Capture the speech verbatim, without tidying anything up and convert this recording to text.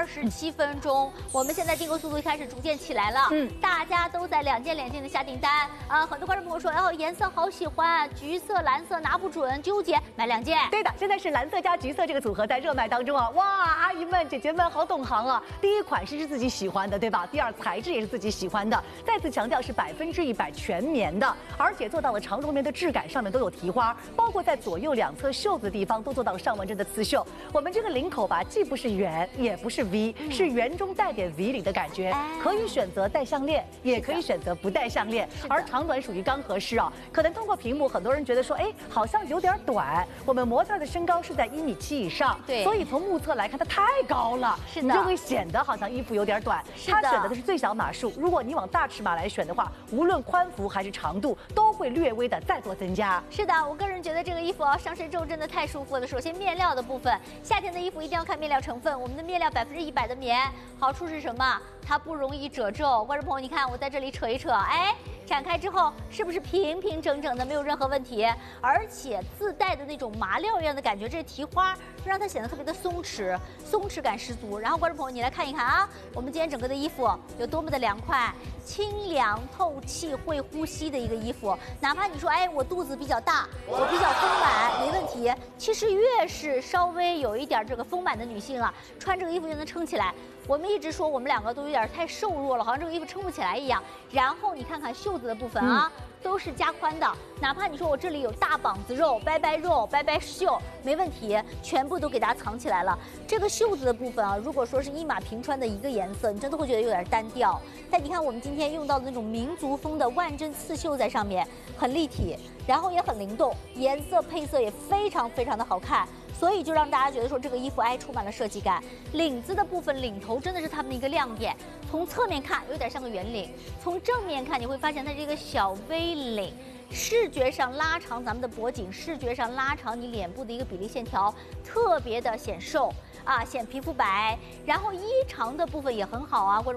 二十七分钟，我们现在订购速度开始逐渐起来了。嗯，大家都在两件两件的下订单啊、呃，很多观众朋友说，哦，颜色好喜欢，橘色、蓝色拿不准，纠结，买两件。 对的，现在是蓝色加橘色这个组合在热卖当中啊！哇，阿姨们、姐姐们好懂行啊！第一，款式是自己喜欢的，对吧？第二，材质也是自己喜欢的。再次强调是百分之一百全棉的，而且做到了长绒棉的质感，上面都有提花，包括在左右两侧袖子的地方都做到了上纹针的刺绣。我们这个领口吧，既不是圆，也不是 V，、嗯、是圆中带点 V 领的感觉，哎、可以选择带项链，也可以选择不带项链，而长短属于刚合适啊。可能通过屏幕，很多人觉得说，哎，好像有点短。我们模特的身高是在一米七以上，对，所以从目测来看，它太高了，是的，你就会显得好像衣服有点短。它选择的是最小码数，如果你往大尺码来选的话，无论宽幅还是长度，都会略微的再做增加。 是的，我个人觉得这个衣服啊，上身之后真的太舒服了。首先面料的部分，夏天的衣服一定要看面料成分，我们的面料百分之一百的棉，好处是什么？它不容易褶皱。观众朋友，你看我在这里扯一扯，哎，展开之后是不是平平整整的，没有任何问题？而且自带的那种麻料一样的感觉，这是提花，让它显得特别的松弛，松弛感十足。然后观众朋友，你来看一看啊，我们今天整个的衣服有多么的凉快。清凉透气会呼吸的一个衣服，哪怕你说哎我肚子比较大，我比较丰满，没问题。其实越是稍微有一点这个丰满的女性啊，穿这个衣服就能撑起来。我们一直说我们两个都有点太瘦弱了，好像这个衣服撑不起来一样。然后你看看袖子的部分啊。嗯，都是加宽的，哪怕你说我这里有大膀子肉、拜拜肉、拜拜袖，没问题，全部都给大家藏起来了。这个袖子的部分啊，如果说是一马平川的一个颜色，你真的会觉得有点单调。但你看我们今天用到的那种民族风的万针刺绣在上面，很立体，然后也很灵动，颜色配色也非常非常的好看。所以就让大家觉得说这个衣服哎充满了设计感。领子的部分，领头真的是他们的一个亮点。从侧面看有点像个圆领，从正面看你会发现它是一个小 V 领，视觉上拉长咱们的脖颈，视觉上拉长你脸部的一个比例线条，特别的显瘦啊，显皮肤白。然后衣长的部分也很好啊，或者